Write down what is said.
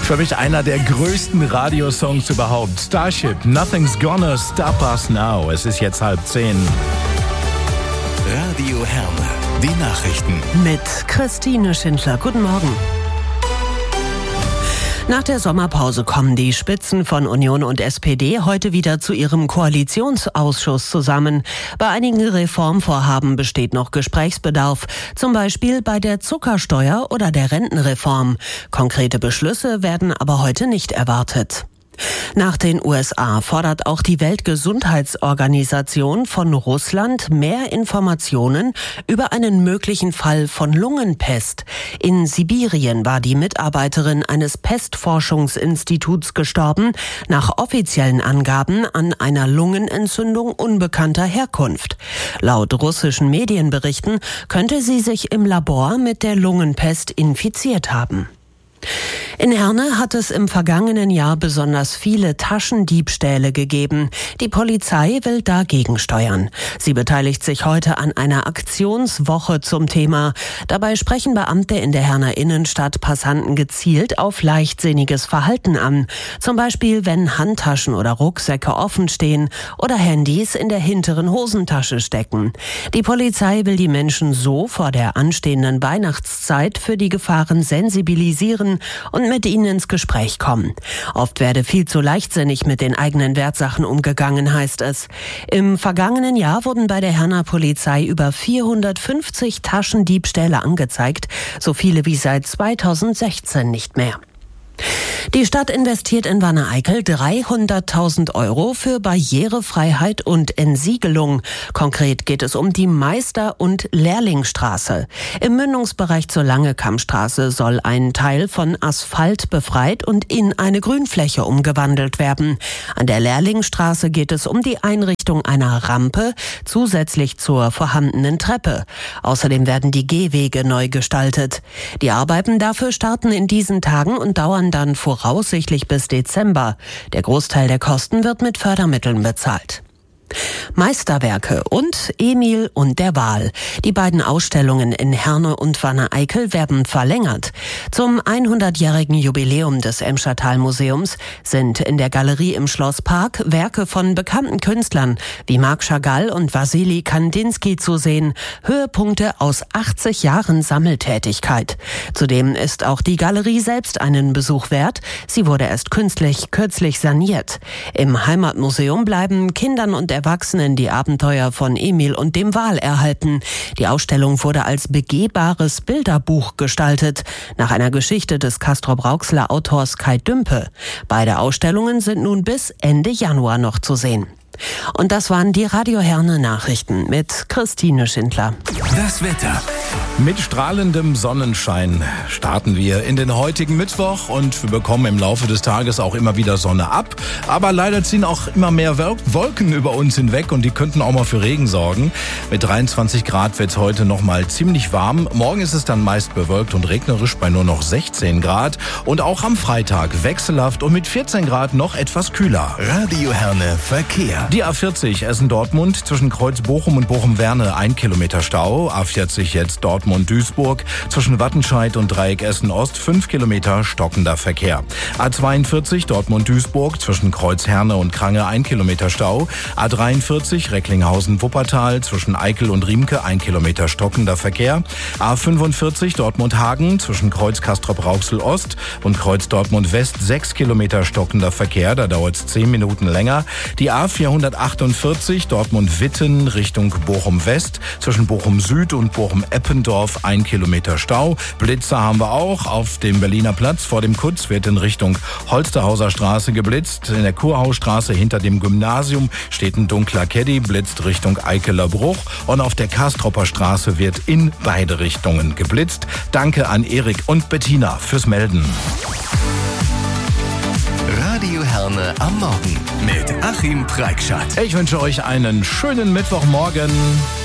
Für mich einer der größten Radiosongs überhaupt. Starship, Nothing's Gonna Stop Us Now. Es ist jetzt 9:30. Radio Herne, die Nachrichten. Mit Christine Schindler. Guten Morgen. Nach der Sommerpause kommen die Spitzen von Union und SPD heute wieder zu ihrem Koalitionsausschuss zusammen. Bei einigen Reformvorhaben besteht noch Gesprächsbedarf, zum Beispiel bei der Zuckersteuer oder der Rentenreform. Konkrete Beschlüsse werden aber heute nicht erwartet. Nach den USA fordert auch die Weltgesundheitsorganisation von Russland mehr Informationen über einen möglichen Fall von Lungenpest. In Sibirien war die Mitarbeiterin eines Pestforschungsinstituts gestorben, nach offiziellen Angaben an einer Lungenentzündung unbekannter Herkunft. Laut russischen Medienberichten könnte sie sich im Labor mit der Lungenpest infiziert haben. In Herne hat es im vergangenen Jahr besonders viele Taschendiebstähle gegeben. Die Polizei will dagegen steuern. Sie beteiligt sich heute an einer Aktionswoche zum Thema. Dabei sprechen Beamte in der Herner Innenstadt Passanten gezielt auf leichtsinniges Verhalten an. Zum Beispiel, wenn Handtaschen oder Rucksäcke offen stehen oder Handys in der hinteren Hosentasche stecken. Die Polizei will die Menschen so vor der anstehenden Weihnachtszeit für die Gefahren sensibilisieren und mit ihnen ins Gespräch kommen. Oft werde viel zu leichtsinnig mit den eigenen Wertsachen umgegangen, heißt es. Im vergangenen Jahr wurden bei der Herner Polizei über 450 Taschendiebstähle angezeigt, so viele wie seit 2016 nicht mehr. Die Stadt investiert in Wanne-Eickel 300.000 € für Barrierefreiheit und Entsiegelung. Konkret geht es um die Meister- und Lehrlingstraße. Im Mündungsbereich zur Langekammstraße soll ein Teil von Asphalt befreit und in eine Grünfläche umgewandelt werden. An der Lehrlingstraße geht es um die Einrichtung einer Rampe zusätzlich zur vorhandenen Treppe. Außerdem werden die Gehwege neu gestaltet. Die Arbeiten dafür starten in diesen Tagen und dauern dann voraussichtlich bis Dezember. Der Großteil der Kosten wird mit Fördermitteln bezahlt. Meisterwerke und Emil und der Wal. Die beiden Ausstellungen in Herne und Wanne-Eickel werden verlängert. Zum 100-jährigen Jubiläum des Emschertal-Museums sind in der Galerie im Schlosspark Werke von bekannten Künstlern wie Marc Chagall und Wassily Kandinsky zu sehen. Höhepunkte aus 80 Jahren Sammeltätigkeit. Zudem ist auch die Galerie selbst einen Besuch wert. Sie wurde erst kürzlich saniert. Im Heimatmuseum bleiben Kindern und Erwachsenen die Abenteuer von Emil und dem Wal erhalten. Die Ausstellung wurde als begehbares Bilderbuch gestaltet, nach einer Geschichte des Castrop-Rauxler Autors Kai Dümpe. Beide Ausstellungen sind nun bis Ende Januar noch zu sehen. Und das waren die Radio Herne Nachrichten mit Christine Schindler. Das Wetter. Mit strahlendem Sonnenschein starten wir in den heutigen Mittwoch und wir bekommen im Laufe des Tages auch immer wieder Sonne ab. Aber leider ziehen auch immer mehr Wolken über uns hinweg und die könnten auch mal für Regen sorgen. Mit 23 Grad wird es heute noch mal ziemlich warm. Morgen ist es dann meist bewölkt und regnerisch bei nur noch 16 Grad. Und auch am Freitag wechselhaft und mit 14 Grad noch etwas kühler. Radio Herne Verkehr. Die A40 Essen-Dortmund zwischen Kreuz Bochum und Bochum-Werne 1 Kilometer Stau. A40 jetzt Dortmund-Duisburg zwischen Wattenscheid und Dreieck Essen-Ost 5 Kilometer stockender Verkehr. A42 Dortmund-Duisburg zwischen Kreuz Herne und Krange 1 Kilometer Stau. A43 Recklinghausen-Wuppertal zwischen Eickel und Riemke 1 Kilometer stockender Verkehr. A45 Dortmund-Hagen zwischen Kreuz Castrop-Rauxel-Ost und Kreuz Dortmund-West 6 Kilometer stockender Verkehr. Da dauert es 10 Minuten länger. Die A448 Dortmund-Witten Richtung Bochum-West zwischen Bochum-Süd und Bochum-Eppendorf 1 Kilometer Stau. Blitzer haben wir auch auf dem Berliner Platz vor dem Kutz wird in Richtung Holsterhauser Straße geblitzt. In der Kurhausstraße hinter dem Gymnasium steht ein dunkler Caddy, blitzt Richtung Eikeler Bruch und auf der Kastropper Straße wird in beide Richtungen geblitzt. Danke an Erik und Bettina fürs Melden. Radio Herne am Morgen mit Achim Preikschat. Ich wünsche euch einen schönen Mittwochmorgen.